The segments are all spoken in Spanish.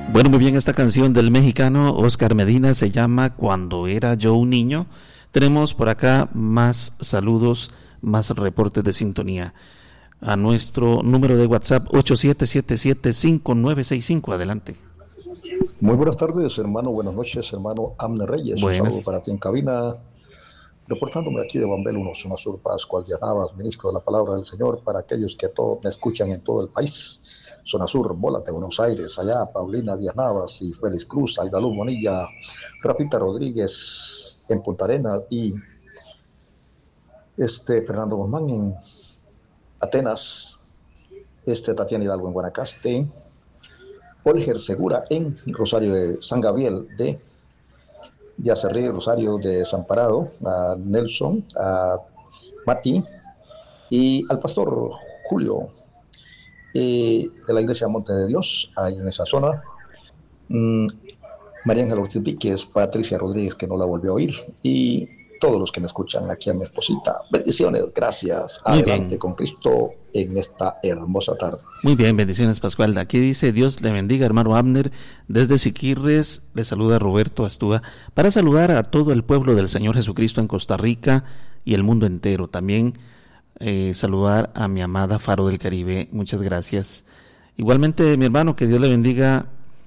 Bueno, muy bien, esta canción del mexicano Oscar Medina se llama Cuando era yo un niño. Tenemos por acá más saludos, más reportes de sintonía. A nuestro número de WhatsApp 8777-5965. Adelante. Muy buenas tardes, hermano. Buenas noches, hermano Amner Reyes. Buenas. Un saludo para ti en cabina. Reportándome aquí de Bambel 1, Zona Sur, Pascual de Navas, ministro de la Palabra del Señor, para aquellos que me escuchan en todo el país. Zona Sur, Bólate, Buenos Aires, allá Paulina Díaz Navas y Félix Cruz, Aidaluz Monilla, Rafita Rodríguez en Punta Arenas y Fernando Guzmán en Atenas, Tatiana Hidalgo en Guanacaste, Olger Segura en Rosario de San Gabriel de Acerrí, Rosario de Desamparado, a Nelson, a Mati y al pastor Julio de la iglesia Monte de Dios, ahí en esa zona. María Ángela Ortiz Víquez, Patricia Rodríguez, que no la volvió a oír, y todos los que me escuchan aquí a mi esposita. Bendiciones, gracias. Muy adelante bien. Con Cristo en esta hermosa tarde. Muy bien, bendiciones, Pascual. Aquí dice: Dios le bendiga, hermano Abner. Desde Siquirres le saluda Roberto Astúa para saludar a todo el pueblo del Señor Jesucristo en Costa Rica y el mundo entero. También saludar a mi amada Faro del Caribe. Muchas gracias. Igualmente, mi hermano, que Dios le bendiga,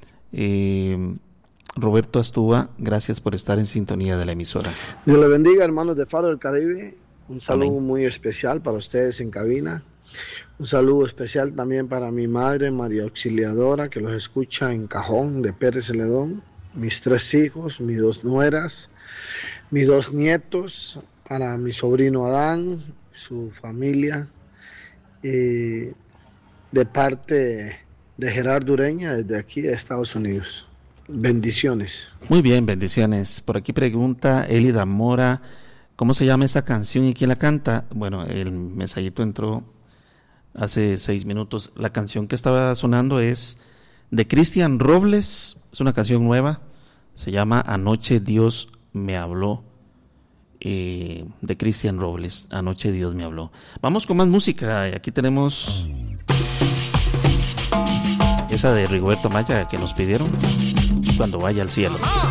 Roberto Astúa. Gracias por estar en sintonía de la emisora. Dios le bendiga, hermanos de Faro del Caribe. Un saludo Amén. muy especial para ustedes en cabina. Un saludo especial también para mi madre, María Auxiliadora, que los escucha en Cajón de Pérez Celedón. Mis 3 hijos, mis 2 nueras, mis 2 nietos, para mi sobrino Adán, su familia, de parte de Gerardo Ureña, desde aquí de Estados Unidos. Bendiciones. Muy bien, bendiciones. Por aquí pregunta Elida Mora, ¿cómo se llama esta canción y quién la canta? Bueno, el mensajito entró hace 6 minutos. La canción que estaba sonando es de Cristian Robles, es una canción nueva, se llama Anoche Dios me habló, de Cristian Robles, Anoche Dios me habló. Vamos con más música, aquí tenemos esa de Rigoberto Maya que nos pidieron, Cuando vaya al cielo.